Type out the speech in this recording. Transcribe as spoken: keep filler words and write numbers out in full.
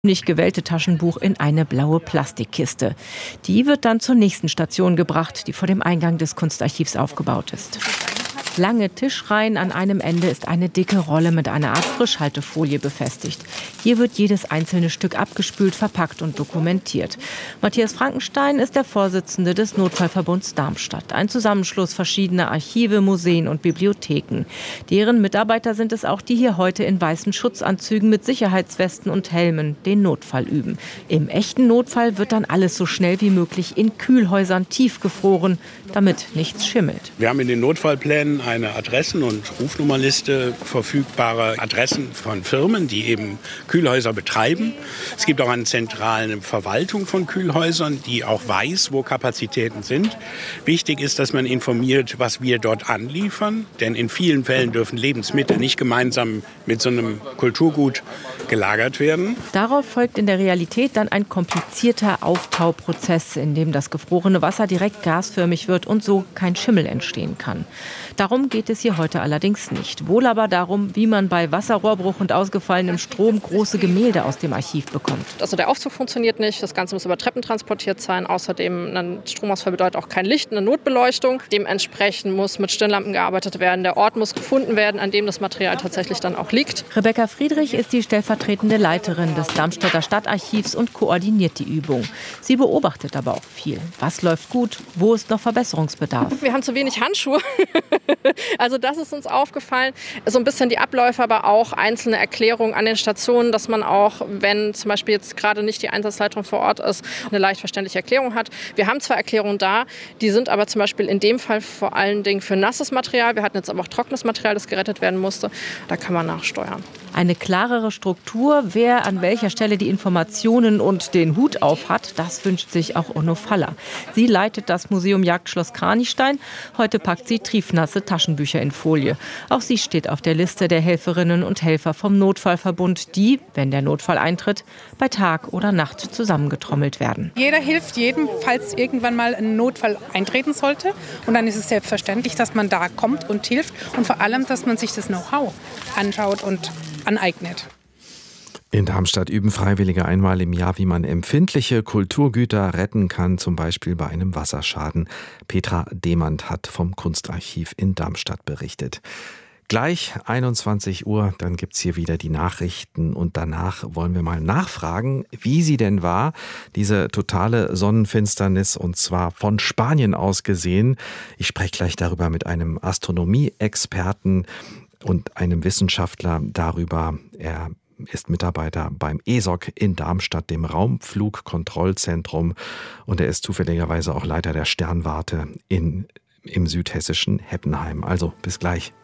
nicht gewählte Taschenbuch in eine blaue Plastikkiste. Die wird dann zur nächsten Station gebracht, die vor dem Eingang des Kunstarchivs aufgebaut ist. Lange Tischreihen, an einem Ende ist eine dicke Rolle mit einer Art Frischhaltefolie befestigt. Hier wird jedes einzelne Stück abgespült, verpackt und dokumentiert. Matthias Frankenstein ist der Vorsitzende des Notfallverbunds Darmstadt, ein Zusammenschluss verschiedener Archive, Museen und Bibliotheken. Deren Mitarbeiter sind es auch, die hier heute in weißen Schutzanzügen mit Sicherheitswesten und Helmen den Notfall üben. Im echten Notfall wird dann alles so schnell wie möglich in Kühlhäusern tiefgefroren, damit nichts schimmelt. Wir haben in den Notfallplänen eine Adressen- und Rufnummerliste verfügbare Adressen von Firmen, die eben Kühlhäuser betreiben. Es gibt auch eine zentrale Verwaltung von Kühlhäusern, die auch weiß, wo Kapazitäten sind. Wichtig ist, dass man informiert, was wir dort anliefern, denn in vielen Fällen dürfen Lebensmittel nicht gemeinsam mit so einem Kulturgut gelagert werden. Darauf folgt in der Realität dann ein komplizierter Auftauprozess, in dem das gefrorene Wasser direkt gasförmig wird und so kein Schimmel entstehen kann. Darum geht es hier heute allerdings nicht. Wohl aber darum, wie man bei Wasserrohrbruch und ausgefallenem Strom große Gemälde aus dem Archiv bekommt. Also der Aufzug funktioniert nicht, das Ganze muss über Treppen transportiert sein. Außerdem ein Stromausfall bedeutet auch kein Licht, eine Notbeleuchtung. Dementsprechend muss mit Stirnlampen gearbeitet werden. Der Ort muss gefunden werden, an dem das Material tatsächlich dann auch liegt. Rebecca Friedrich ist die stellvertretende Leiterin des Darmstädter Stadtarchivs und koordiniert die Übung. Sie beobachtet aber auch viel. Was läuft gut, wo ist noch Verbesserungsbedarf? Wir haben zu wenig Handschuhe. Also das ist uns aufgefallen. So ein bisschen die Abläufe, aber auch einzelne Erklärungen an den Stationen, dass man auch, wenn zum Beispiel jetzt gerade nicht die Einsatzleitung vor Ort ist, eine leicht verständliche Erklärung hat. Wir haben zwar Erklärungen da, die sind aber zum Beispiel in dem Fall vor allen Dingen für nasses Material. Wir hatten jetzt aber auch trockenes Material, das gerettet werden musste. Da kann man nachsteuern. Eine klarere Struktur, wer an welcher Stelle die Informationen und den Hut auf hat, das wünscht sich auch Onno Faller. Sie leitet das Museum Jagdschloss Kranichstein. Heute packt sie triefnasse Taschenbücher in Folie. Auch sie steht auf der Liste der Helferinnen und Helfer vom Notfallverbund, die, wenn der Notfall eintritt, bei Tag oder Nacht zusammengetrommelt werden. Jeder hilft jedem, falls irgendwann mal ein Notfall eintreten sollte. Und dann ist es selbstverständlich, dass man da kommt und hilft. Und vor allem, dass man sich das Know-how anschaut und aneignet. In Darmstadt üben Freiwillige einmal im Jahr, wie man empfindliche Kulturgüter retten kann, zum Beispiel bei einem Wasserschaden. Petra Demand hat vom Kunstarchiv in Darmstadt berichtet. Gleich einundzwanzig Uhr, dann gibt's hier wieder die Nachrichten und danach wollen wir mal nachfragen, wie sie denn war, diese totale Sonnenfinsternis, und zwar von Spanien aus gesehen. Ich spreche gleich darüber mit einem Astronomie-Experten und einem Wissenschaftler darüber. Er ist Mitarbeiter beim E S O C in Darmstadt, dem Raumflugkontrollzentrum, und er ist zufälligerweise auch Leiter der Sternwarte in, im südhessischen Heppenheim. Also bis gleich.